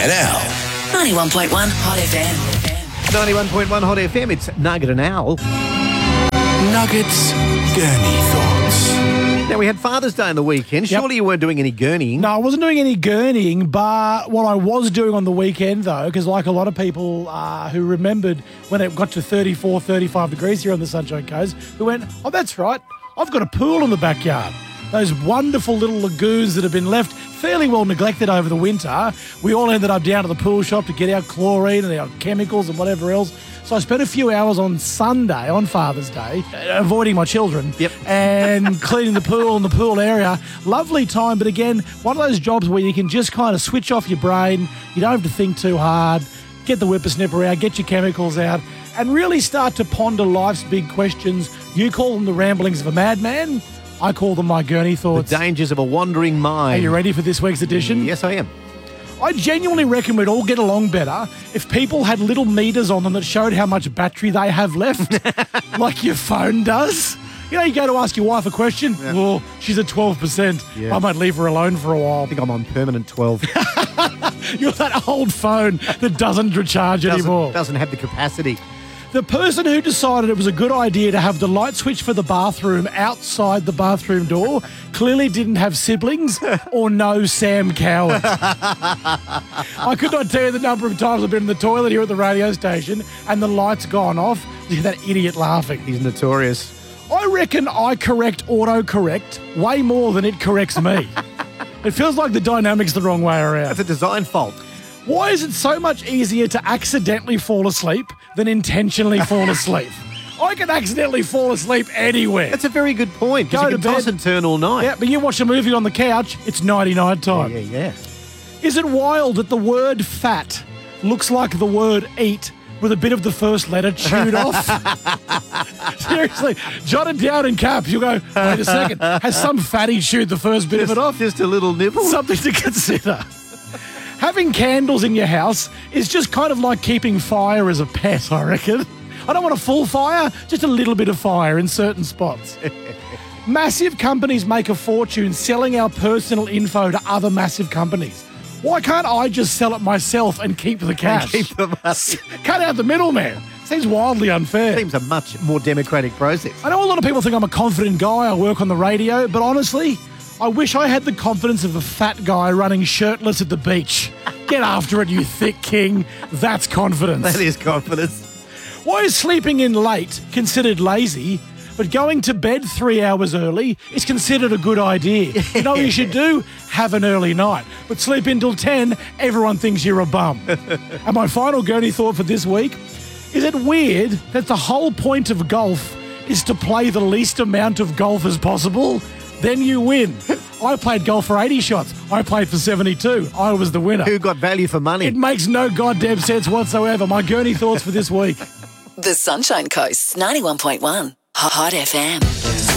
and Al. 91.1 Hot FM. 91.1 Hot FM, it's Nugget and Al. Nuggets Gurney Thoughts. Now, we had Father's Day on the weekend. Yep. Surely you weren't doing any gurneying. No, I wasn't doing any gurneying, but what I was doing on the weekend, though, because like a lot of people who remembered when it got to 34, 35 degrees here on the Sunshine Coast, who went, oh, that's right, I've got a pool in the backyard. Those wonderful little lagoons that have been left fairly well neglected over the winter. We all ended up down to the pool shop to get our chlorine and our chemicals and whatever else. So I spent a few hours on Sunday, on Father's Day, avoiding my children. Yep. And cleaning the pool and the pool area. Lovely time, but again, one of those jobs where you can just kind of switch off your brain. You don't have to think too hard. Get the whippersnipper out, get your chemicals out, and really start to ponder life's big questions. You call them the ramblings of a madman. I call them my gurney The thoughts. dangers of a wandering mind. Are you ready for this week's edition? Yes, I am. I genuinely reckon we'd all get along better if people had little meters on them that showed how much battery they have left, like your phone does. You know, you go to ask your wife a question, well, she's at 12%. Yeah. I might leave her alone for a while. I think I'm on permanent 12. You're that old phone that doesn't recharge anymore. Doesn't have the capacity. The person who decided it was a good idea to have the light switch for the bathroom outside the bathroom door clearly didn't have siblings or know Sam Coward. I could not tell you the number of times I've been in the toilet here at the radio station and the light's gone off. You hear that idiot laughing. He's notorious. I reckon I correct autocorrect way more than it corrects me. It feels like the dynamic's the wrong way around. That's a design fault. Why is it so much easier to accidentally fall asleep than intentionally fall asleep? I can accidentally fall asleep anywhere. That's a very good point. Go Because you to can toss bed. and turn all night. Yeah, but you watch a movie on the couch, it's 99 time. Yeah. Is it wild that the word fat looks like the word eat with a bit of the first letter chewed off? Seriously, jot it down in caps. You'll go, wait a second, has some fatty chewed the first bit of it off? Just a little nibble. Something to consider. Having candles in your house is just kind of like keeping fire as a pet, I reckon. I don't want a full fire, just a little bit of fire in certain spots. Massive companies make a fortune selling our personal info to other massive companies. Why can't I just sell it myself and keep the cash? Keep the money. Cut out the middleman. Seems wildly unfair. Seems a much more democratic process. I know a lot of people think I'm a confident guy. I work on the radio, but honestly, I wish I had the confidence of a fat guy running shirtless at the beach. Get after it, you thick king. That's confidence. That is confidence. Why is sleeping in late considered lazy, but going to bed 3 hours early is considered a good idea? You know what you should do? Have an early night. But sleep in till 10, everyone thinks you're a bum. And my final gurney thought for this week, is it weird that the whole point of golf is to play the least amount of golf as possible? Then you win. I played golf for 80 shots. I played for 72. I was the winner. Who got value for money? It makes no goddamn sense whatsoever. My gurney thoughts for this week. The Sunshine Coast, 91.1 Hot FM.